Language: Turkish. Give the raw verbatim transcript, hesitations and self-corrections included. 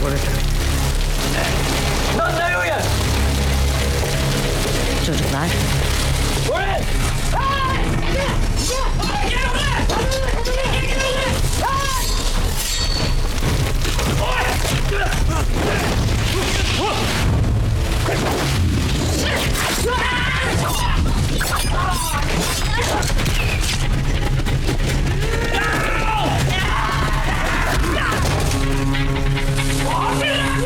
burada. Lan ne uyan? Çocuklar. Uyan! Gel ulan!